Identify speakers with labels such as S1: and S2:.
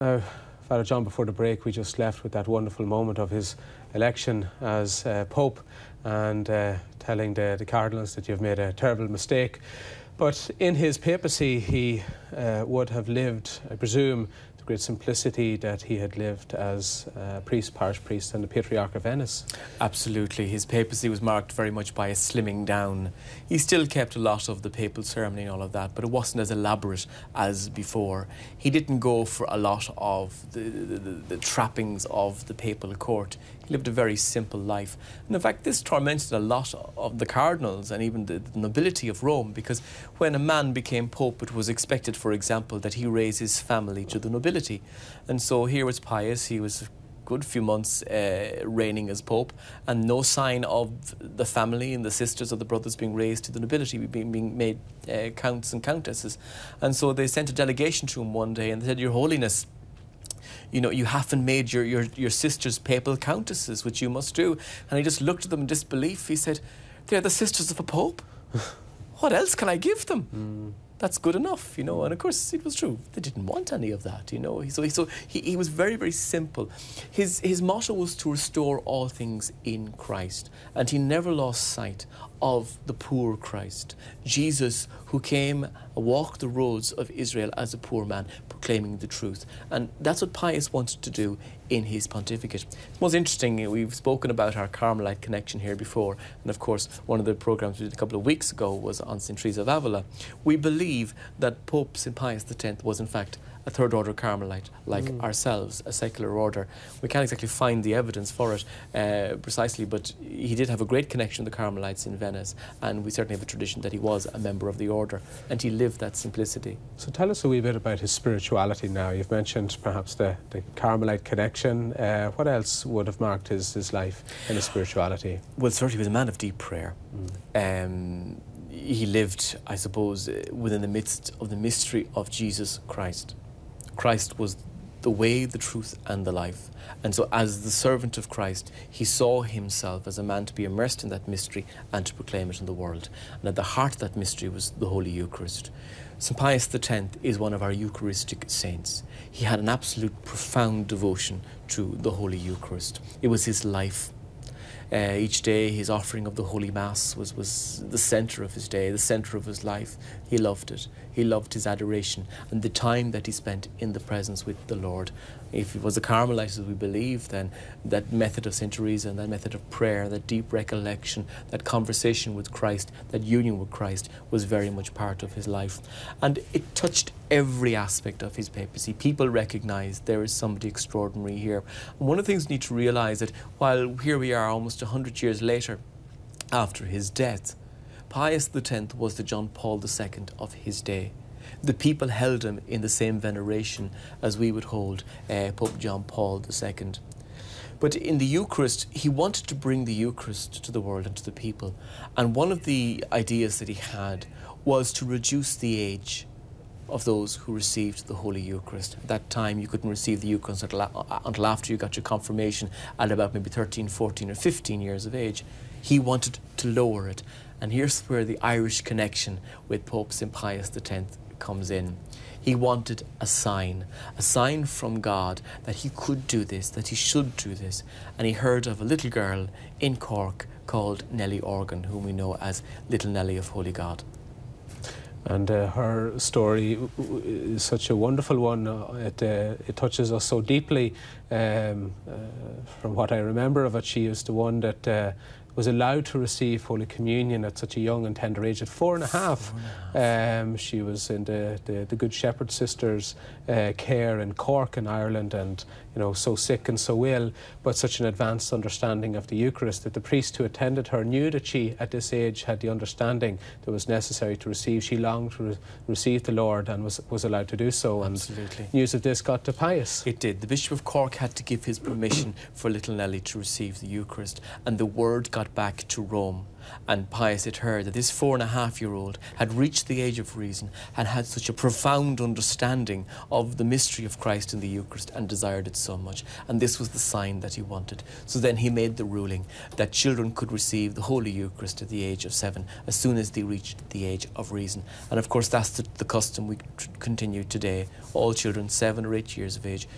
S1: Father John, before the break, we just left with that wonderful moment of his election as Pope and telling the cardinals that you've made a terrible mistake. But in his papacy, he would have lived, I presume, the great simplicity that he had lived as priest, parish priest, and the Patriarch of Venice.
S2: Absolutely. His papacy was marked very much by a slimming down. He still kept a lot of the papal ceremony and all of that, but it wasn't as elaborate as before. He didn't go for a lot of the trappings of the papal court. He lived a very simple life. And in fact, this tormented a lot of the cardinals and even the nobility of Rome, because when a man became pope, it was expected, for example, that he raise his family to the nobility. And so here was Pius. He was a good few months reigning as pope, and no sign of the family and the sisters or the brothers being raised to the nobility, being made counts and countesses. And so they sent a delegation to him one day and they said, "Your Holiness, you know, you haven't made your sisters papal countesses, which you must do." And he just looked at them in disbelief. He said, "They're the sisters of a pope. What else can I give them? That's good enough," you know. And of course it was true. They didn't want any of that, you know. So he was very, very simple. His motto was to restore all things in Christ, and he never lost sight of the poor Christ, Jesus, who came, walked the roads of Israel as a poor man, proclaiming the truth. And that's what Pius wanted to do in his pontificate. It was interesting, we've spoken about our Carmelite connection here before, and of course one of the programmes we did a couple of weeks ago was on St. Teresa of Avila. We believe that Pope St. Pius X was in fact a third order Carmelite, like ourselves, a secular order. We can't exactly find the evidence for it precisely, but he did have a great connection with the Carmelites in Venice, and we certainly have a tradition that he was a member of the order, and he lived that simplicity.
S1: So tell us a wee bit about his spirituality now. You've mentioned perhaps the Carmelite connection. What else would have marked his life and his spirituality?
S2: Well, certainly he was a man of deep prayer. He lived, I suppose, within the midst of the mystery of Jesus Christ. Christ was the way, the truth and the life. And so as the servant of Christ, he saw himself as a man to be immersed in that mystery and to proclaim it in the world. And at the heart of that mystery was the Holy Eucharist. St. Pius X is one of our Eucharistic saints. He had an absolute profound devotion to the Holy Eucharist. It was his life. Each day his offering of the Holy Mass was the centre of his day, the centre of his life. He loved it. He loved his adoration and the time that he spent in the presence with the Lord. If he was a Carmelite, as we believe, then that method of St. Teresa and that method of prayer, that deep recollection, that conversation with Christ, that union with Christ was very much part of his life. And it touched every aspect of his papacy. People recognised there is somebody extraordinary here. And one of the things we need to realise that while here we are almost 100 years later after his death, Pius X was the John Paul II of his day. The people held him in the same veneration as we would hold Pope John Paul II. But in the Eucharist, he wanted to bring the Eucharist to the world and to the people. And one of the ideas that he had was to reduce the age of those who received the Holy Eucharist. At that time, you couldn't receive the Eucharist until after you got your confirmation at about maybe 13, 14 or 15 years of age. He wanted to lower it. And here's where the Irish connection with Pope St. Pius X comes in. He wanted a sign from God that he could do this, that he should do this. And he heard of a little girl in Cork called Nellie Organ, whom we know as Little Nellie of Holy God.
S1: And her story is such a wonderful one. It touches us so deeply. From what I remember of it, she is the one that was allowed to receive Holy Communion at such a young and tender age, at 4.5. She was in the Good Shepherd Sisters' care in Cork in Ireland, and you know, so sick and so ill, but such an advanced understanding of the Eucharist that the priest who attended her knew that she at this age had the understanding that was necessary to receive. She longed to receive the Lord and was allowed to do so.
S2: Absolutely.
S1: And news of this got to Pius.
S2: It did. The Bishop of Cork had to give his permission for little Nellie to receive the Eucharist, and the word got back to Rome. And Pius had heard that this 4.5-year-old had reached the age of reason and had such a profound understanding of the mystery of Christ in the Eucharist and desired it so much. And this was the sign that he wanted. So then he made the ruling that children could receive the Holy Eucharist at the age of 7 as soon as they reached the age of reason. And of course that's the custom we continue today. All children 7 or 8 years of age